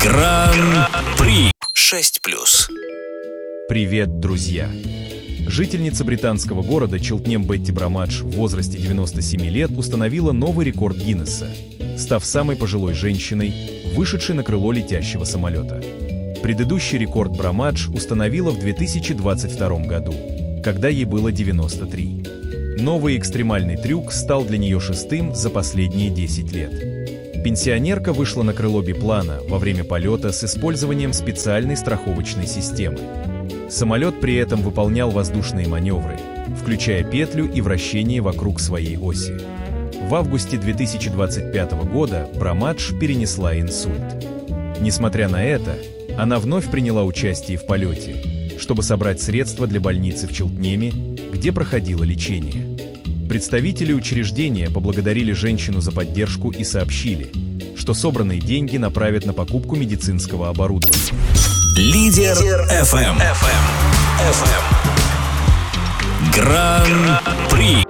Гран-при 6+. Привет, друзья! Жительница британского города Челтнем Бетти Брамадж в возрасте 97 лет установила новый рекорд Гиннесса, став самой пожилой женщиной, вышедшей на крыло летящего самолета. Предыдущий рекорд Брамадж установила в 2022 году, когда ей было 93. Новый экстремальный трюк стал для нее шестым за последние 10 лет. Пенсионерка вышла на крыло биплана во время полета с использованием специальной страховочной системы. Самолет при этом выполнял воздушные маневры, включая петлю и вращение вокруг своей оси. В августе 2025 года Брамадж перенесла инсульт. Несмотря на это, она вновь приняла участие в полете, чтобы собрать средства для больницы в Челтнеме, где проходило лечение. Представители учреждения поблагодарили женщину за поддержку и сообщили, что собранные деньги направят на покупку медицинского оборудования. Лидер FM. Гран-при.